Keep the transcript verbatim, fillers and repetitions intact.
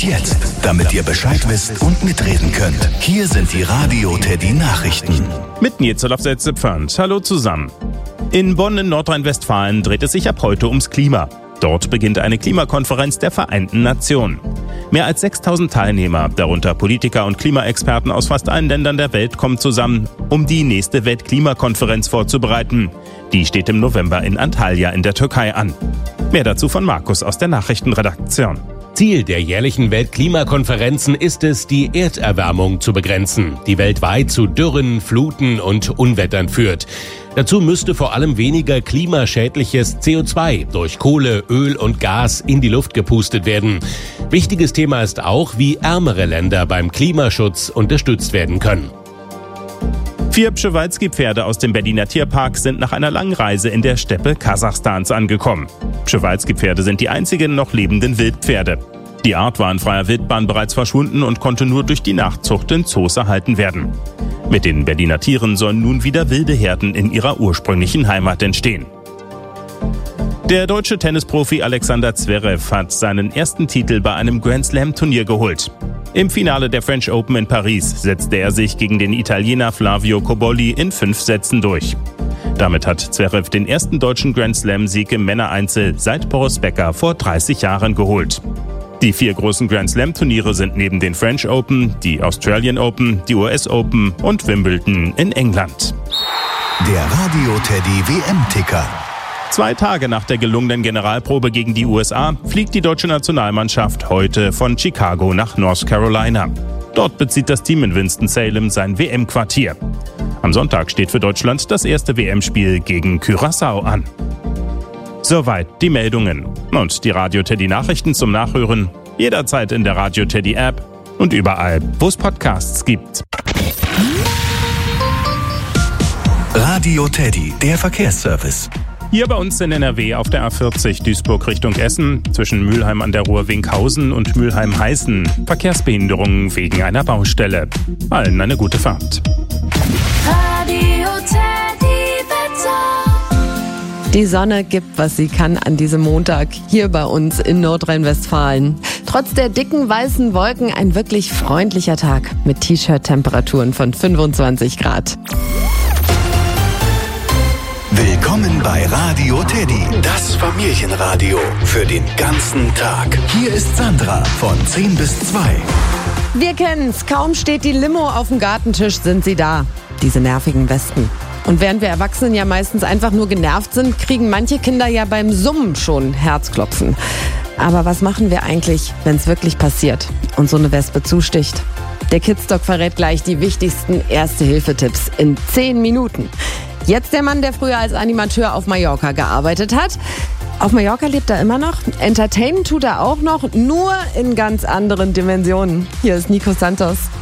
Und jetzt, damit ihr Bescheid wisst und mitreden könnt, hier sind die Radio Teddy Nachrichten. Mit Nils Olaf-Setze-Pfand. Hallo zusammen. In Bonn in Nordrhein-Westfalen dreht es sich ab heute ums Klima. Dort beginnt eine Klimakonferenz der Vereinten Nationen. Mehr als sechstausend Teilnehmer, darunter Politiker und Klimaexperten aus fast allen Ländern der Welt, kommen zusammen, um die nächste Weltklimakonferenz vorzubereiten. Die steht im November in Antalya in der Türkei an. Mehr dazu von Markus aus der Nachrichtenredaktion. Ziel der jährlichen Weltklimakonferenzen ist es, die Erderwärmung zu begrenzen, die weltweit zu Dürren, Fluten und Unwettern führt. Dazu müsste vor allem weniger klimaschädliches C O zwei durch Kohle, Öl und Gas in die Luft gepustet werden. Wichtiges Thema ist auch, wie ärmere Länder beim Klimaschutz unterstützt werden können. Vier Przewalski-Pferde aus dem Berliner Tierpark sind nach einer langen Reise in der Steppe Kasachstans angekommen. Przewalski-Pferde sind die einzigen noch lebenden Wildpferde. Die Art war in freier Wildbahn bereits verschwunden und konnte nur durch die Nachzucht in Zoos erhalten werden. Mit den Berliner Tieren sollen nun wieder wilde Herden in ihrer ursprünglichen Heimat entstehen. Der deutsche Tennisprofi Alexander Zverev hat seinen ersten Titel bei einem Grand-Slam-Turnier geholt. Im Finale der French Open in Paris setzte er sich gegen den Italiener Flavio Cobolli in fünf Sätzen durch. Damit hat Zverev den ersten deutschen Grand-Slam-Sieg im Männereinzel seit Boris Becker vor dreißig Jahren geholt. Die vier großen Grand-Slam-Turniere sind neben den French Open, die Australian Open, die U S Open und Wimbledon in England. Der Radio Teddy W M-Ticker. Zwei Tage nach der gelungenen Generalprobe gegen die U S A fliegt die deutsche Nationalmannschaft heute von Chicago nach North Carolina. Dort bezieht das Team in Winston-Salem sein W M-Quartier. Am Sonntag steht für Deutschland das erste W M-Spiel gegen Curaçao an. Soweit die Meldungen. Und die Radio Teddy Nachrichten zum Nachhören jederzeit in der Radio Teddy App und überall, wo es Podcasts gibt. Radio Teddy, der Verkehrsservice. Hier bei uns in N R W auf der A vierzig Duisburg Richtung Essen, zwischen Mülheim an der Ruhr-Winkhausen und Mülheim-Heißen. Verkehrsbehinderungen wegen einer Baustelle. Allen eine gute Fahrt. Radio Teddy Wetter. Die Sonne gibt, was sie kann an diesem Montag hier bei uns in Nordrhein-Westfalen. Trotz der dicken weißen Wolken ein wirklich freundlicher Tag mit T-Shirt-Temperaturen von fünfundzwanzig Grad. Willkommen bei Radio Teddy, das Familienradio für den ganzen Tag. Hier ist Sandra von zehn bis zwei. Wir kennen's, kaum steht die Limo auf dem Gartentisch, sind sie da. Diese nervigen Wespen. Und während wir Erwachsenen ja meistens einfach nur genervt sind, kriegen manche Kinder ja beim Summen schon Herzklopfen. Aber was machen wir eigentlich, wenn es wirklich passiert und so eine Wespe zusticht? Der Kidsdoc verrät gleich die wichtigsten Erste-Hilfe-Tipps in zehn Minuten. Jetzt der Mann, der früher als Animateur auf Mallorca gearbeitet hat. Auf Mallorca lebt er immer noch. Entertainen tut er auch noch, nur in ganz anderen Dimensionen. Hier ist Nico Santos.